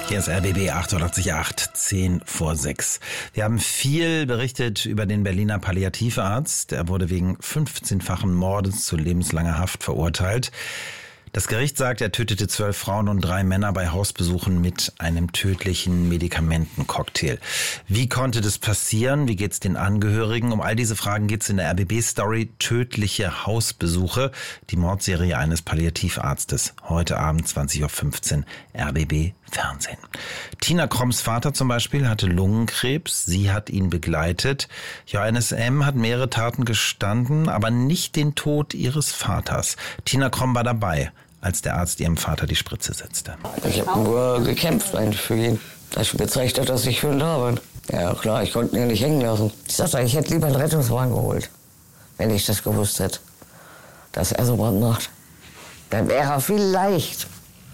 Hier ist RBB 88.8, 10 vor 6. Wir haben viel berichtet über den Berliner Palliativarzt. Er wurde wegen 15-fachen Mordes zu lebenslanger Haft verurteilt. Das Gericht sagt, er tötete 12 Frauen und 3 Männer bei Hausbesuchen mit einem tödlichen Medikamentencocktail. Wie konnte das passieren? Wie geht's den Angehörigen? Um all diese Fragen geht's in der RBB-Story Tödliche Hausbesuche, die Mordserie eines Palliativarztes. Heute Abend 20.15 Uhr, RBB Fernsehen. Tina Kromms Vater zum Beispiel hatte Lungenkrebs. Sie hat ihn begleitet. Johannes M. hat mehrere Taten gestanden, aber nicht den Tod ihres Vaters. Tina Kromm war dabei, als der Arzt ihrem Vater die Spritze setzte. Ich habe nur gekämpft eigentlich für ihn. Dass ich gezeigt habe, dass ich für ihn da bin. Ja klar, ich konnte ihn ja nicht hängen lassen. Ich sagte, ich hätte lieber einen Rettungswagen geholt, wenn ich das gewusst hätte, dass er so was macht. Dann wäre er vielleicht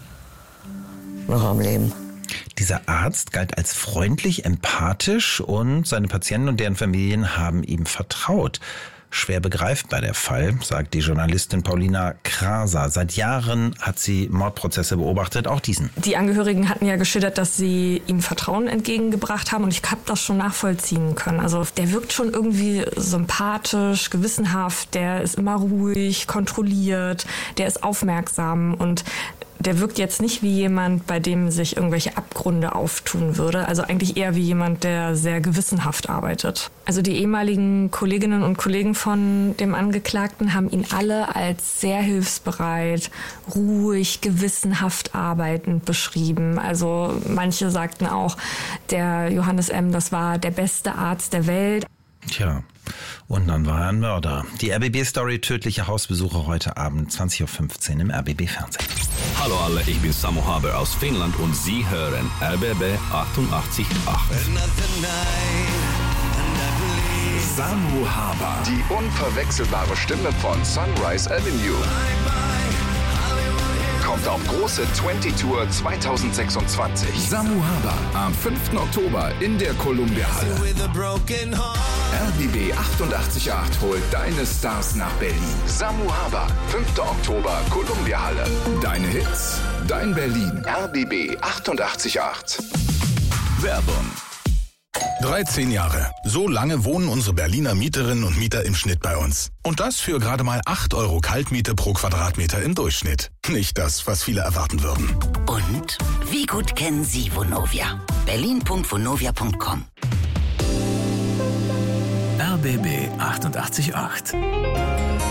noch am Leben. Dieser Arzt galt als freundlich, empathisch und seine Patienten und deren Familien haben ihm vertraut. Schwer begreifbar der Fall, sagt die Journalistin Paulina Kraser. Seit Jahren hat sie Mordprozesse beobachtet, auch diesen. Die Angehörigen hatten ja geschildert, dass sie ihm Vertrauen entgegengebracht haben und ich habe das schon nachvollziehen können. Also der wirkt schon irgendwie sympathisch, gewissenhaft, der ist immer ruhig, kontrolliert, der ist aufmerksam und der wirkt jetzt nicht wie jemand, bei dem sich irgendwelche Abgründe auftun würde. Also eigentlich eher wie jemand, der sehr gewissenhaft arbeitet. Also die ehemaligen Kolleginnen und Kollegen von dem Angeklagten haben ihn alle als sehr hilfsbereit, ruhig, gewissenhaft arbeitend beschrieben. Also manche sagten auch, der Johannes M., das war der beste Arzt der Welt. Tja, und dann war er ein Mörder. Die RBB-Story Tödliche Hausbesuche heute Abend 20.15 Uhr im RBB-Fernsehen. Hallo alle, ich bin Samu Haber aus Finnland und Sie hören RBB 88.8. Samu Haber. Die unverwechselbare Stimme von Sunrise Avenue. Kommt auf große 20 Tour 2026. Samu Haber am 5. Oktober in der Columbia Halle. RBB 88.8 holt deine Stars nach Berlin. Samu Haber, 5. Oktober, Columbia Halle. Deine Hits, dein Berlin. RBB 88.8. Werbung. 13 Jahre. So lange wohnen unsere Berliner Mieterinnen und Mieter im Schnitt bei uns. Und das für gerade mal 8 € Kaltmiete pro Quadratmeter im Durchschnitt. Nicht das, was viele erwarten würden. Und wie gut kennen Sie Vonovia? berlin.vonovia.com. RBB 88.8.